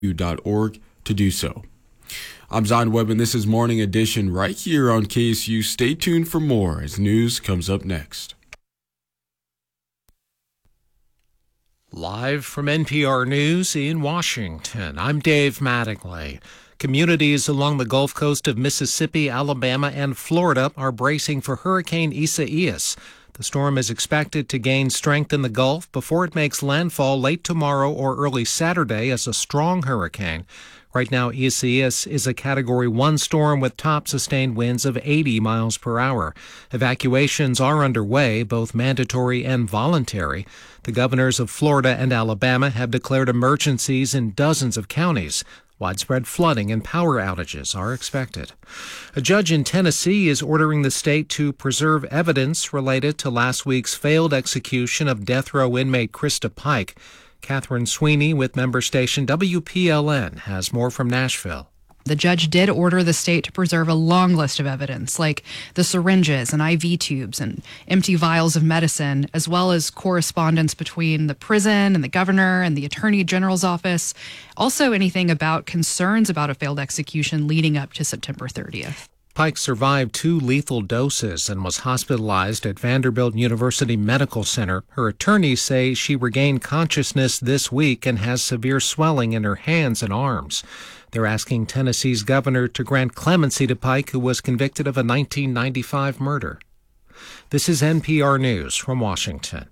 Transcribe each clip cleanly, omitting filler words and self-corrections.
KSU.org to do so. I'm Zion Webb, and this is Morning Edition right here on KSU. Stay tuned for more as news comes up next. Live from NPR News in Washington, I'm Dave Mattingly. Communities along the Gulf Coast of Mississippi, Alabama, and Florida are bracing for Hurricane Isaias. The storm is expected to gain strength in the Gulf before it makes landfall late tomorrow or early Saturday as a strong hurricane. Right now, Isaias is a Category 1 storm with top sustained winds of 80 miles per hour. Evacuations are underway, both mandatory and voluntary. The governors of Florida and Alabama have declared emergencies in dozens of counties. Widespread flooding and power outages are expected. A judge in Tennessee is ordering the state to preserve evidence related to last week's failed execution of death row inmate Krista Pike. Catherine Sweeney with member station WPLN has more from Nashville. The judge did order the state to preserve a long list of evidence, like the syringes and IV tubes and empty vials of medicine, as well as correspondence between the prison and the governor and the attorney general's office. Also, anything about concerns about a failed execution leading up to September 30th. Pike survived 2 lethal doses and was hospitalized at Vanderbilt University Medical Center. Her attorneys say she regained consciousness this week and has severe swelling in her hands and arms. They're asking Tennessee's governor to grant clemency to Pike, who was convicted of a 1995 murder. This is NPR News from Washington.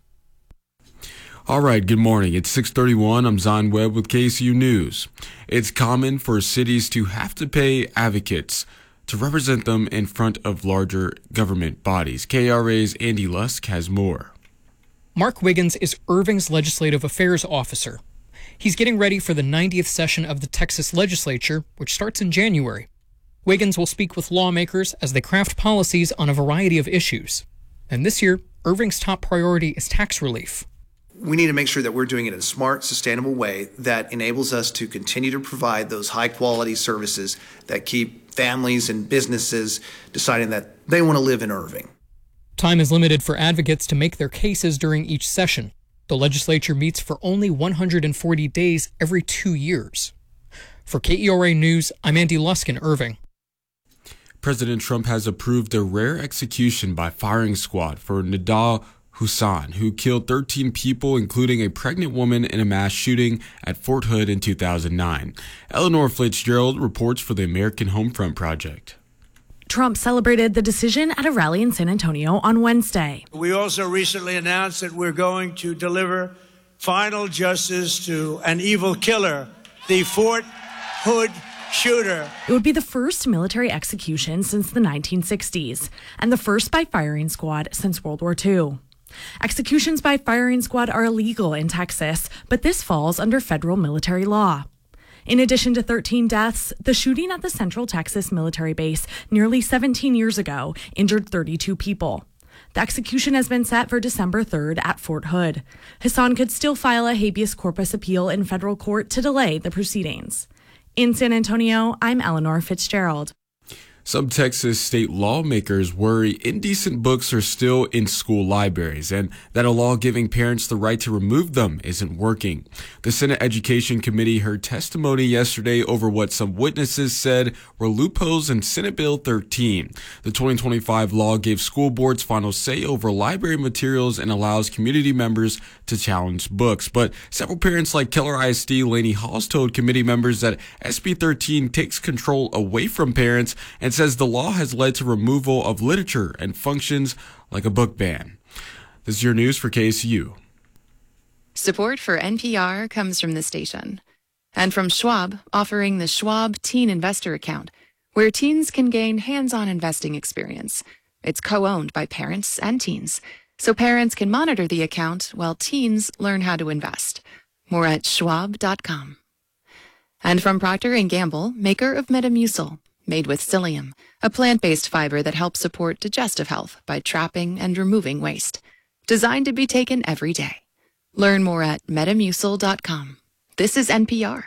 All right, good morning. It's 6:31. I'm Zion Webb with KSU News. It's common for cities to have to pay advocates to represent them in front of larger government bodies. KRA's Andy Lusk has more. Mark Wiggins is Irving's legislative affairs officer. He's getting ready for the 90th session of the Texas legislature, which starts in January. Wiggins will speak with lawmakers as they craft policies on a variety of issues. And this year, Irving's top priority is tax relief. We need to make sure that we're doing it in a smart, sustainable way that enables us to continue to provide those high-quality services that keep families and businesses deciding that they want to live in Irving. Time is limited for advocates to make their cases during each session. The legislature meets for only 140 days every 2 years. For KERA News, I'm Andy Lusk in Irving. President Trump has approved a rare execution by firing squad for Nidal Hussain, who killed 13 people, including a pregnant woman in a mass shooting at Fort Hood in 2009. Eleanor Fitzgerald reports for the American Homefront Project. Trump celebrated the decision at a rally in San Antonio on Wednesday. We also recently announced that we're going to deliver final justice to an evil killer, the Fort Hood shooter. It would be the first military execution since the 1960s and the first by firing squad since World War II. Executions by firing squad are illegal in Texas, but this falls under federal military law. In addition to 13 deaths, the shooting at the Central Texas military base nearly 17 years ago injured 32 people. The execution has been set for December 3rd at Fort Hood. Hussain could still file a habeas corpus appeal in federal court to delay the proceedings. In San Antonio, I'm Eleanor Fitzgerald. Some Texas state lawmakers worry indecent books are still in school libraries and that a law giving parents the right to remove them isn't working. The Senate Education Committee heard testimony yesterday over what some witnesses said were loopholes in Senate Bill 13. The 2025 law gave school boards final say over library materials and allows community members to challenge books. But several parents like Keller ISD Laney Halls told committee members that SB 13 takes control away from parents and says the law has led to removal of literature and functions like a book ban. This is your news for KSU. Support for NPR comes from the station and from Schwab, offering the Schwab Teen Investor Account, where teens can gain hands-on investing experience. It's co-owned by parents and teens, so parents can monitor the account while teens learn how to invest. More at schwab.com. And from Procter & Gamble, maker of Metamucil, made with psyllium, a plant-based fiber that helps support digestive health by trapping and removing waste. Designed to be taken every day. Learn more at metamucil.com. This is NPR.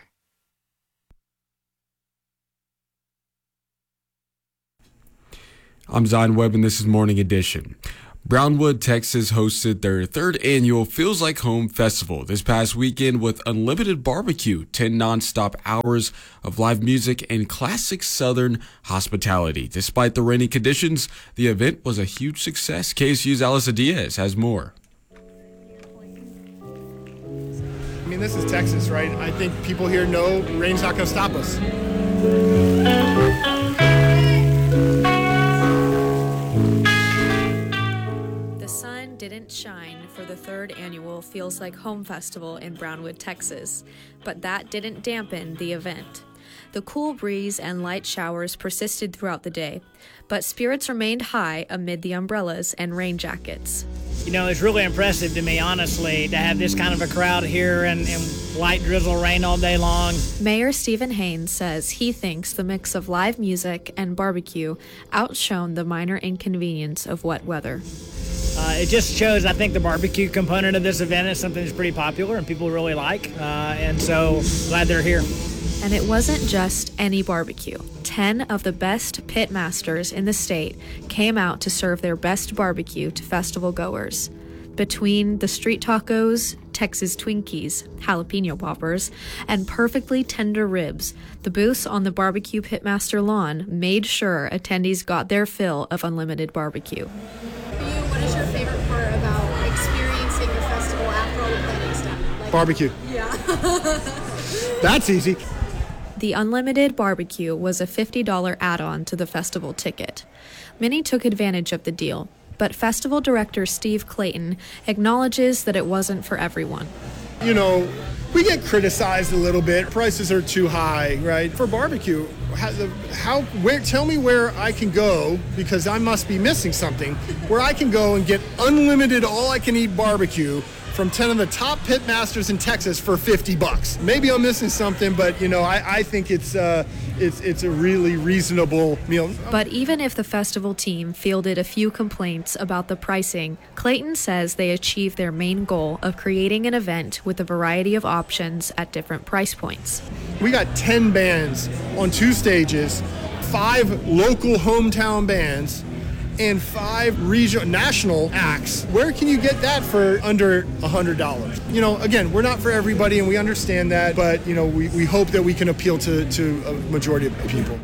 I'm Zion Webb, and this is Morning Edition. Brownwood, Texas hosted their third annual Feels Like Home Festival this past weekend with unlimited barbecue, 10 nonstop hours of live music, and classic Southern hospitality. Despite the rainy conditions, the event was a huge success. KSU's Alyssa Diaz has more. I mean, this is Texas, right? I think people here know rain's not going to stop us. Didn't shine for the third annual Feels Like Home Festival in Brownwood, Texas, but that didn't dampen the event. The cool breeze and light showers persisted throughout the day, but spirits remained high amid the umbrellas and rain jackets. You know, it's really impressive to me, honestly, to have this kind of a crowd here and light drizzle rain all day long. Mayor Stephen Haynes says he thinks the mix of live music and barbecue outshone the minor inconvenience of wet weather. It just shows, I think, the barbecue component of this event is something that's pretty popular and people really like, and so glad they're here. And it wasn't just any barbecue. 10 of the best pit masters in the state came out to serve their best barbecue to festival goers. Between the street tacos, Texas Twinkies, jalapeno poppers, and perfectly tender ribs, the booths on the barbecue pitmaster lawn made sure attendees got their fill of unlimited barbecue. What is your favorite part about experiencing the festival after all the planning's done? Barbecue. Yeah. That's easy. The unlimited barbecue was a $50 add-on to the festival ticket. Many took advantage of the deal, but festival director Steve Clayton acknowledges that it wasn't for everyone. You know, we get criticized a little bit. Prices are too high, right? For barbecue, tell me where I can go, because I must be missing something, where I can go and get unlimited all-I-can-eat barbecue from 10 of the top pit masters in Texas for $50. Maybe I'm missing something, but you know, I think it's a really reasonable meal. But even if the festival team fielded a few complaints about the pricing, Clayton says they achieved their main goal of creating an event with a variety of options at different price points. We got 10 bands on 2 stages, 5 local hometown bands, and 5 regional national acts. Where can you get that for under $100? You know, again, we're not for everybody, and we understand that, but you know, we hope that we can appeal to a majority of people.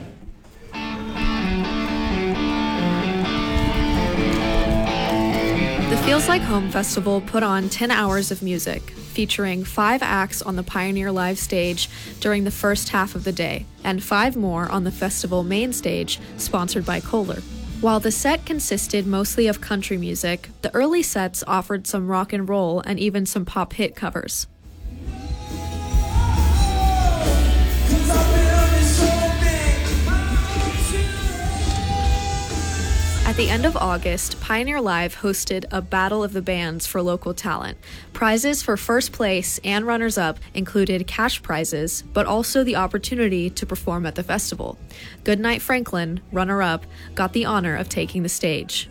The Feels Like Home Festival put on 10 hours of music, featuring 5 acts on the Pioneer Live stage during the first half of the day, and 5 more on the festival main stage, sponsored by Kohler. While the set consisted mostly of country music, the early sets offered some rock and roll and even some pop hit covers. At the end of August, Pioneer Live hosted a Battle of the Bands for local talent. Prizes for first place and runners-up included cash prizes, but also the opportunity to perform at the festival. Goodnight Franklin, runner-up, got the honor of taking the stage.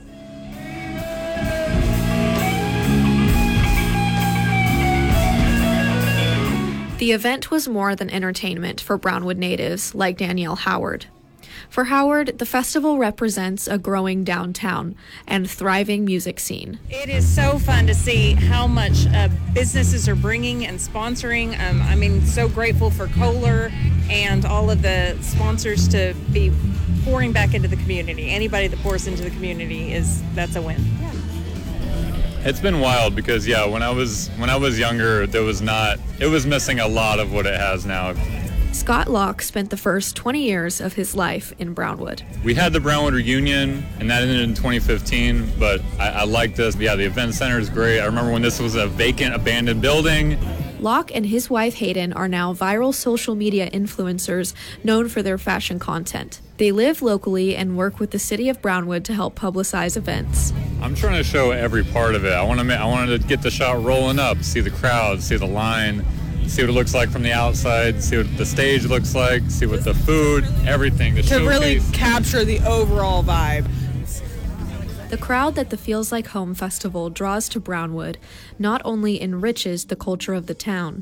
The event was more than entertainment for Brownwood natives like Danielle Howard. For Howard, the festival represents a growing downtown and thriving music scene. It is so fun to see how much businesses are bringing and sponsoring. So grateful for Kohler and all of the sponsors to be pouring back into the community. Anybody that pours into the community that's a win. Yeah. It's been wild because when I was younger, it was missing a lot of what it has now. Scott Locke spent the first 20 years of his life in Brownwood. We had the Brownwood reunion, and that ended in 2015, but I like this. Yeah, the event center is great. I remember when this was a vacant, abandoned building. Locke and his wife Hayden are now viral social media influencers known for their fashion content. They live locally and work with the city of Brownwood to help publicize events. I'm trying to show every part of it. I wanted to get the shot rolling up, see the crowd, see the line, see what it looks like from the outside, see what the stage looks like, see what the food, everything, the showcase. To really capture the overall vibe. The crowd that the Feels Like Home Festival draws to Brownwood not only enriches the culture of the town,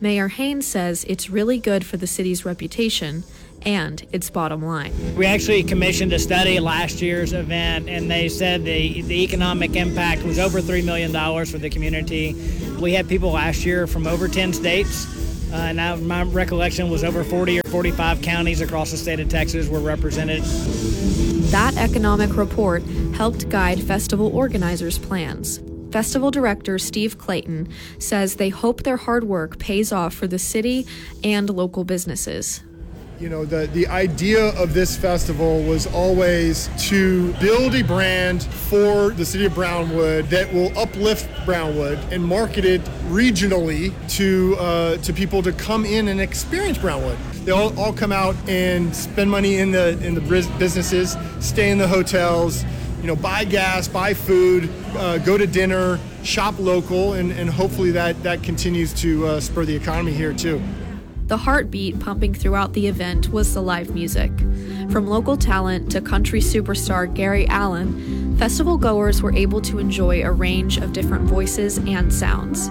Mayor Haynes says it's really good for the city's reputation and its bottom line. We actually commissioned a study last year's event, and they said the economic impact was over $3 million for the community. We had people last year from over 10 states, and my recollection was over 40 or 45 counties across the state of Texas were represented. That economic report helped guide festival organizers' plans. Festival director Steve Clayton says they hope their hard work pays off for the city and local businesses. You know, the idea of this festival was always to build a brand for the city of Brownwood that will uplift Brownwood and market it regionally to people to come in and experience Brownwood. They all come out and spend money in the businesses, stay in the hotels, you know, buy gas, buy food, go to dinner, shop local, and hopefully that continues to spur the economy here too. The heartbeat pumping throughout the event was the live music. From local talent to country superstar Gary Allan, festival goers were able to enjoy a range of different voices and sounds.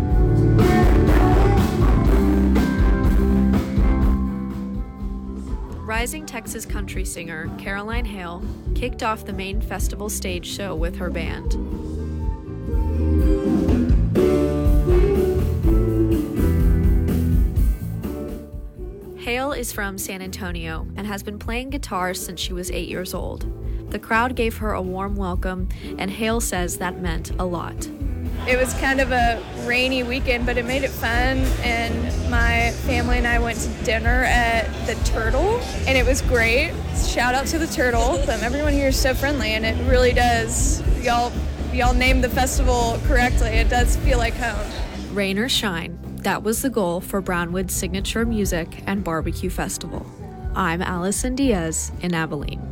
Rising Texas country singer Caroline Hale kicked off the main festival stage show with her band. Hale is from San Antonio and has been playing guitar since she was 8 years old. The crowd gave her a warm welcome, and Hale says that meant a lot. It was kind of a rainy weekend, but it made it fun, and my family and I went to dinner at the Turtle, and it was great. Shout out to the Turtle. Everyone here is so friendly, and it really does. Y'all named the festival correctly. It does feel like home. Rain or shine, that was the goal for Brownwood's signature music and barbecue festival. I'm Allison Diaz in Abilene.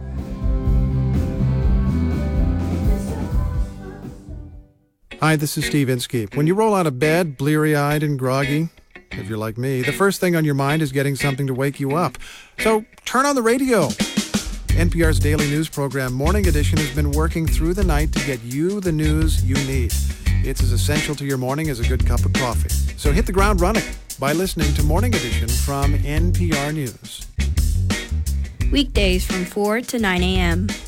Hi, this is Steve Inskeep. When you roll out of bed, bleary-eyed and groggy, if you're like me, the first thing on your mind is getting something to wake you up. So turn on the radio. NPR's daily news program, Morning Edition, has been working through the night to get you the news you need. It's as essential to your morning as a good cup of coffee. So hit the ground running by listening to Morning Edition from NPR News. Weekdays from 4 to 9 a.m.